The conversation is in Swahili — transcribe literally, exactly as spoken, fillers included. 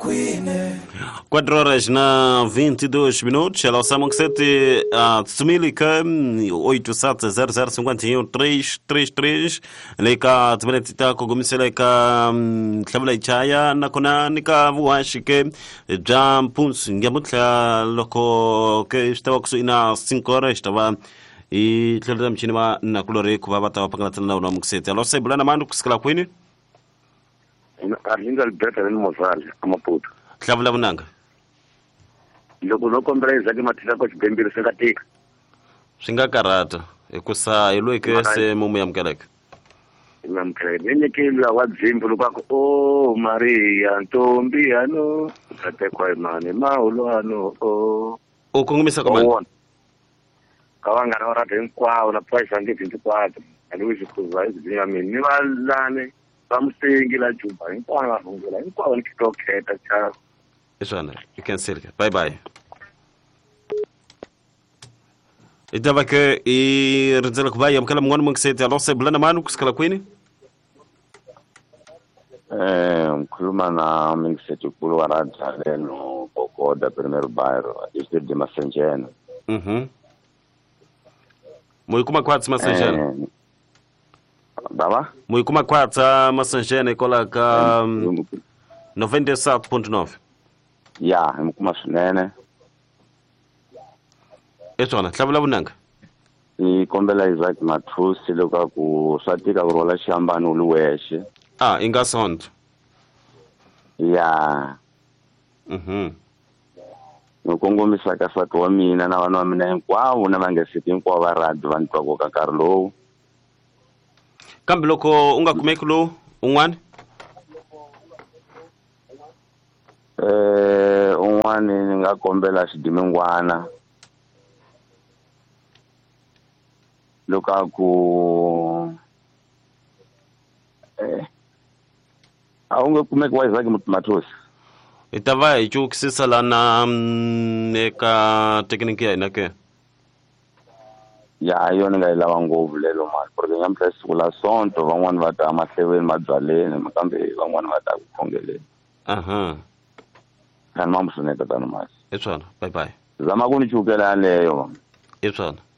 quatro horas na vinte e dois minutos. Ela Samuel sete a Tsumilika oito sete zero zero cinco um três três três. Leka Tbeletita Kogumiseleka Tlavla Chaya Nakona Nika Washike Jampus Yamutla Loko que estava ina cinco horas estava e tleleza mchini na kulore kubabata wapangatana na unamuksete. Alo sebulana mandu kusikala kwini? Arlinda Alberta ni Mozali amaputo. Tlavula munanga. Loko loko mbreza ke matisa ko xibembiri singatika. Singakarata ekusa ilweke se mumu yamkeleka. Yamkeleka. Nenye kila wadzimbu lukako oh Maria ntombi ano tatekwa imani maulo ano oh. Ukungumisa komani. Kawanga ora tenkwao na pesa ngiti ntikwata. Ani wizikuza izinya mini walane. Bamsengila juba inkwao ngafungula inkwao nikitoketa cha. Iswana, you can see it. Bye bye. Itava ke i rizela kubaya mkala mngwana mngsete alo sebulana manu kusikala kwini? Eh, mkuluma na mngsete kulu warata leno Kokoda primeiro bairro, distrito de Massanjene. Mhm. Muikuma kwatsa Massanjene. Eh, Baba? Muikuma kwatsa Massanjene kola ka noventa e sete ponto nove. Ya, mkuma swinene. Eswana, tlavula bunanga. I kombela Isaac Mathusi loko ku swatika ku rola xambani u luwexe. Ah, ingasonto. Ya. Mhm. Nokongomisa ka swato wa mina na vana va mina hinkwavo na vangesiti hinkwavo va radi va ntwa ku ka nkarhi lowu. Kambe loko unga kumeki lo un'wana? Eh, un'wana ni nga kombela xidimingwana. Loko ku eh a unge kumeki wa Isaac Mathusi. Itava ichukisisa lana eka tekniki ya inake. Ya yona nga ilava ngopfu lelo mali porque nyampla siku la sonto van'wana va ta mahleveni mabyaleni kambe van'wana va ta ku khongeleni. Aha. Kana mamsuneta tano mali. Eswana, bye bye. Zama ku ni chukela leyo. Eswana.